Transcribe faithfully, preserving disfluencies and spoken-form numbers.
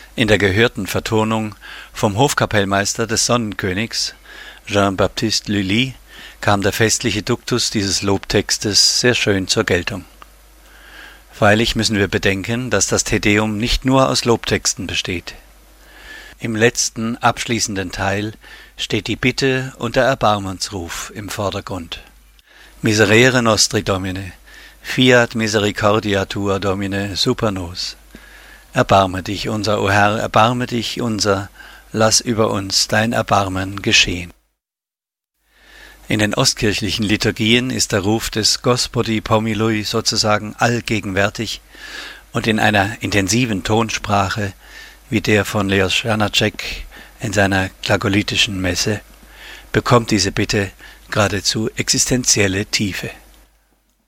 In der gehörten Vertonung vom Hofkapellmeister des Sonnenkönigs, Jean-Baptiste Lully, kam der festliche Duktus dieses Lobtextes sehr schön zur Geltung. Freilich müssen wir bedenken, dass das Te-Deum nicht nur aus Lobtexten besteht. Im letzten, abschließenden Teil steht die Bitte und der Erbarmensruf im Vordergrund. Miserere nostri Domine, fiat misericordia tua Domine super nos. Erbarme dich, unser O Herr, erbarme dich, unser, lass über uns dein Erbarmen geschehen. In den ostkirchlichen Liturgien ist der Ruf des Gospodi pomilui sozusagen allgegenwärtig und in einer intensiven Tonsprache, wie der von Leos Janáček in seiner glagolitischen Messe, bekommt diese Bitte geradezu existenzielle Tiefe.